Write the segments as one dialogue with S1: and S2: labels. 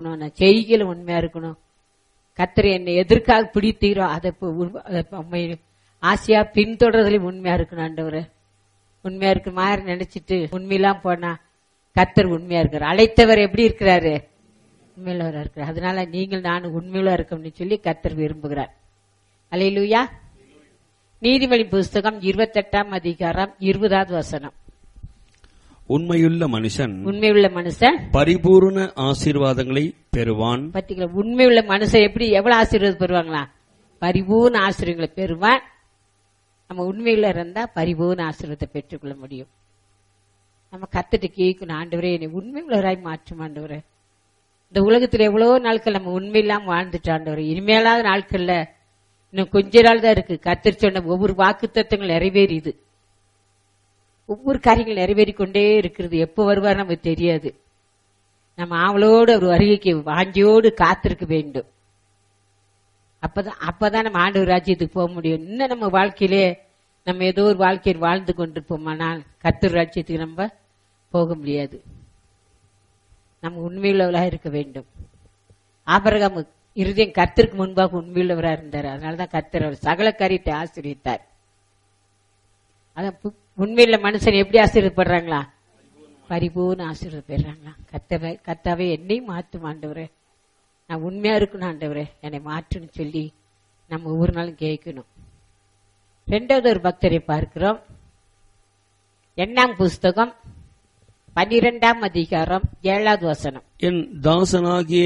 S1: இருக்கணும், நான் செய்கையில உண்மையா இருக்கணும். கர்த்தர் என்னை எதற்காக பிடித்தீரோ அதை உண்மை ஆசையா பின்தொடர்றதுலயும் உண்மையா இருக்கணும். ஆண்டவரே உண்மையா இருக்கு மாதிரி நினைச்சிட்டு உண்மையெல்லாம் போனா கர்த்தர் உண்மையா இருக்காரு. அழைத்தவர் எப்படி இருக்கிறாரு? உண்மையுள்ளவரா இருக்கிறார். அதனால நீங்கள் நானும் உண்மையுள்ள இருக்கணும்னு சொல்லி கர்த்தர் விரும்புகிறார். அல்லேலூயா. நீதிமொழி புஸ்தகம் 28ஆம் அதிகாரம் 20வது வசனம்.
S2: உண்மையுள்ள மனுஷன் பரிபூர்ண ஆசீர்வாதங்களை பெறுவான்.
S1: பத்திங்களா? உண்மையுள்ள மனுஷன் எவ்வளவு ஆசீர்வாதம் பெறுவாங்களா? பரிபூர்ண ஆசீர்வாதங்களை பெறுவான். நம்ம உண்மையுள்ள இருந்தா பரிபூர்ண ஆசீர்வாதத்தை பெற்றுக்கொள்ள முடியும். நம்ம கத்துட்டு கேட்கணும், ஆண்டவரே என்னை உண்மையுள்ளவராய் மாற்றும் ஆண்டவரே. இந்த உலகத்துல எவ்வளவோ நாட்கள் நம்ம உண்மை இல்லாம வாழ்ந்துட்டு ஆண்டவரே, இனிமேலாத நாட்கள்ல இன்னும் கொஞ்ச நாள் தான் இருக்கு. கர்த்தர் சொன்ன ஒவ்வொரு வாக்குத்தத்தங்கள் நிறைவேறிது, ஒவ்வொரு காரியங்கள் நிறைவேறிக்கொண்டே இருக்கிறது. எப்போ வருவார் நமக்கு தெரியாது. நம்ம ஆவலோடு ஒரு வருகைக்கு வாஞ்சியோடு காத்திருக்க வேண்டும். அப்பதான் நம்ம ஆண்டவர் ராஜ்யத்துக்கு போக முடியும். இன்னும் நம்ம வாழ்க்கையிலே நம்ம ஏதோ ஒரு வாழ்க்கையில் வாழ்ந்து கொண்டிருப்போமானால் கர்த்தர் ராஜ்யத்துக்கு நம்ம போக முடியாது. நம்ம உண்மையுள்ளவர்களாக இருக்க வேண்டும். ஆபிரகாம் இருதயம் கர்த்தருக்கு முன்பாக உண்மையுள்ளவராக இருந்தார். அதனாலதான் கர்த்தர் அவர் சகல காரியத்தை ஆசீர்வதித்தார். அதான் உண்மையுள்ள மனுஷன் எப்படி ஆசீர்வதிப்படுறாங்களா? பரிபூர்ண ஆசீர்வாதம் பெறாங்களா? கர்த்தாவே என்னை மாற்றும் ஆண்டவரே, நான் உண்மையா இருக்கணும் ஆண்டவரே, என்னை மாற்றுன்னு சொல்லி நம்ம ஒவ்வொரு நாளும் கேட்கணும். 2வது ஒரு பக்தரை பார்க்கிறோம். 8ஆம் புஸ்தகம் 12ஆம் அதிகாரம் 7வது வசனம்.
S2: என் தாசனாகிய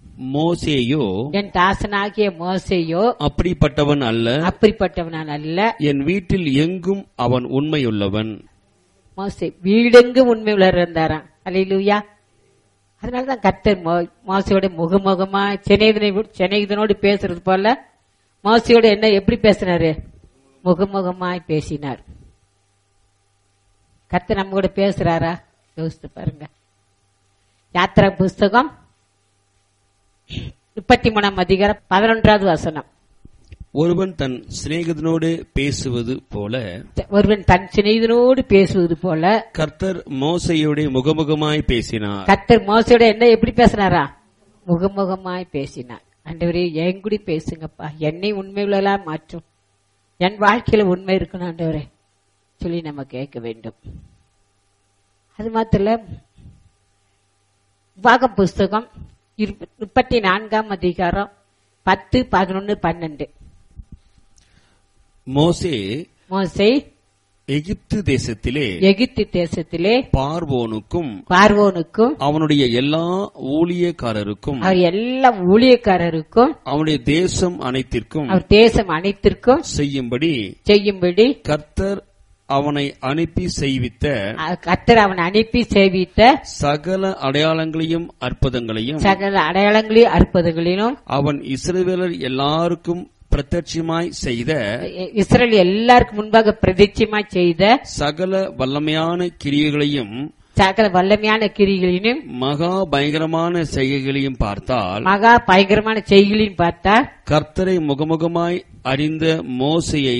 S2: மோசேயோ அப்படிப்பட்டவன் அல்ல, என் வீட்டில் எங்கும் அவன் உண்மையுள்ளவன்.
S1: மோசே வீடெங்கும் உண்மையுள்ளவர் இருந்தாராம். அல்லேலூயா. அதனாலதான் கர்த்தர் மோசையோட முகமுகமா சிநேகிதனோடு பேசுறது போல மோசையோட எப்படி பேசினாரு? முகமுகமாய் பேசினார். கர்த்தர் நம்ம கூட பேசுறாரா? யோசித்து பாருங்க. யாத்திரா புஸ்தகம் 33ஆம் அதிகாரம் 11வது வசனம்.
S2: ஒருவன் தன் சிநேகிதனோடு பேசுவது போல கர்த்தர் மோசையோட முகமுகமாய் பேசினார்.
S1: கர்த்தர் மோசையோட எப்படி பேசினாரா? முகமுகமாய் பேசினார். ஆண்டவரே என் கூட பேசுங்கப்பா, என்னை உண்மையுள்ளா மாற்றும், என் வாழ்க்கையில உண்மை இருக்கணும் ஆண்டவரே சொல்லி நம்ம கேட்க வேண்டும். அது மாத்திரம் உபாகம் புஸ்தகம் 34ஆம் அதிகாரம் 10, 11, 12. மோசே
S2: எகிப்து தேசத்திலே பார்வோனுக்கும் அவனுடைய எல்லா ஊழியக்காரருக்கும் அவனுடைய தேசம் அனைத்திற்கும் செய்யும்படி கர்த்தர் அவனை அனுப்பி செய்வித்த சகல அடையாளங்களையும் அற்புதங்களையும் அவன் இஸ்ரவேலர் எல்லாருக்கும் பிரத்யட்சமாய் செய்த முன்பாக பிரத்யட்சமாய் செய்த சகல வல்லமையான கிரியைகளையும் மகா பயங்கரமான செய்கைகளையும் பார்த்தால் கர்த்தரை முகமுகமாய் அறிந்த மோசையை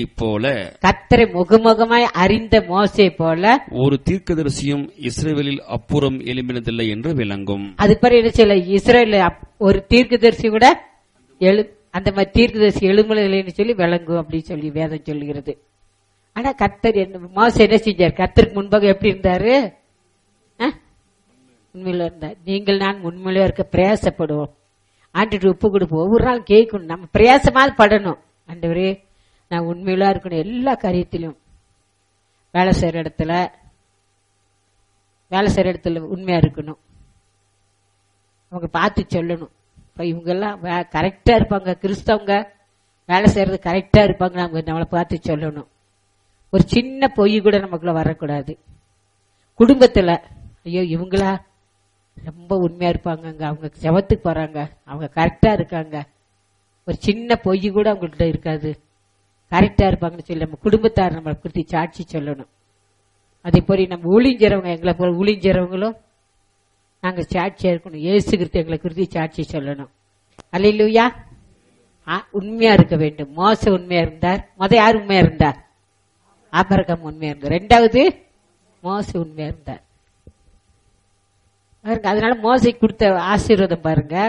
S2: போல ஒரு தீர்க்கதரிசியும் இஸ்ரவேலில் அப்புறம் எழும்பினதில்லை என்று விளங்கும்.
S1: அது இஸ்ரவேல் ஒரு தீர்க்கதரிசி கூட அந்த மாதிரி தீர்க்கதரிசி எழுமலைன்னு சொல்லி விளங்கும் அப்படின்னு சொல்லி வேதம் சொல்லுகிறது. ஆனா கர்த்தர் மோசே என்ன செஞ்சார்? கர்த்தருக்கு முன்பாக எப்படி இருந்தாரு? உண்மையில இருந்தார். நீங்கள் நான் உண்மையில இருக்க பிரயாசப்படுவோம். ஆண்டு ஒப்பு கொடுப்போம். ஒவ்வொரு நாள் கேட்கணும், நம்ம பிரயாசமாவது படணும். ஆண்டவரே நான் உண்மையில இருக்கணும். எல்லா காரியத்திலும் வேலை செய்யற இடத்துல உண்மையா இருக்கணும். அவங்க பார்த்து சொல்லணும். இவங்க எல்லாம் கரெக்டா இருப்பாங்க, கிறிஸ்தவங்க வேலை செய்யறது கரெக்டா இருப்பாங்க, நம்மளை பார்த்து சொல்லணும். ஒரு சின்ன பொய் கூட நமக்குள்ள வரக்கூடாது. குடும்பத்துல ஐயோ இவங்களா ரொம்ப உண்மையா இருப்பாங்க, அவங்க ஜெபத்துக்கு போறாங்க, அவங்க கரெக்டா இருக்காங்க, ஒரு சின்ன பொய் கூட அவங்கள்ட்ட இருக்காது, கரெக்டா இருப்பாங்கன்னு சொல்லி நம்ம குடும்பத்தார் நம்மளை குறித்து சாட்சி சொல்லணும். அதே போல நம்ம ஊழியஞ்சறவங்க, எங்களை போல ஊழியஞ்சறவங்களும் நாங்க சாட்சியா இருக்கணும். இயேசு கிறிஸ்து எங்களை குறித்து சாட்சி சொல்லணும். அல்லேலூயா. உண்மையா இருக்க வேண்டும். மோசே உண்மையா இருந்தார். யார் உண்மையா இருந்தார்? ஆபிரகாம் உண்மையா இருந்தார். 2வது மோசே உண்மையா இருந்தார். அதனால மோசே கொடுத்த ஆசீர்வாதம் பாருங்க.